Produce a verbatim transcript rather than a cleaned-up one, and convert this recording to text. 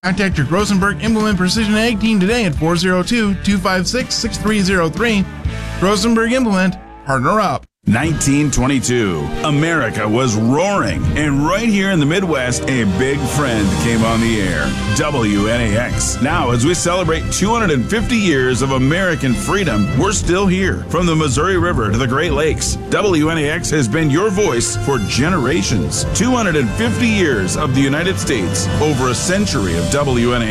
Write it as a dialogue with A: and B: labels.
A: Contact your Rosenberg Implement Precision Ag team today at four oh two, two five six, six three oh three. Rosenberg Implement, partner up.
B: nineteen twenty-two, America was roaring, and right here in the Midwest, a big friend came on the air, W N A X. Now, as we celebrate two hundred fifty years of American freedom, we're still here. From the Missouri River to the Great Lakes, W N A X has been your voice for generations. two hundred fifty years of the United States, over a century of W N A X.